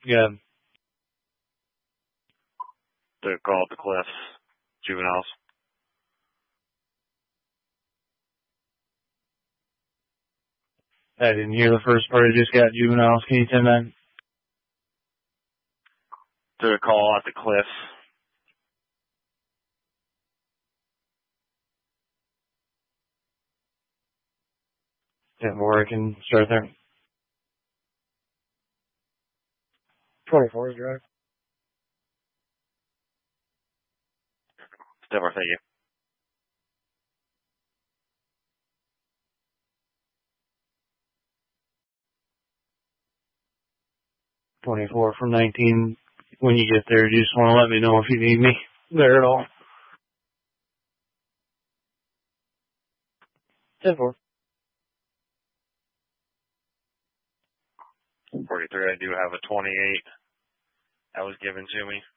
Yeah. To call at the Cliffs, juveniles. I didn't hear the first part. I just got juveniles. Can you send that? To call at the Cliffs. 10-4, I can start there. 24 is drive. 10-4, thank you. 24 from 19. When you get there, you just want to let me know if you need me there at all. 10-4. 43, I do have a 28 that was given to me.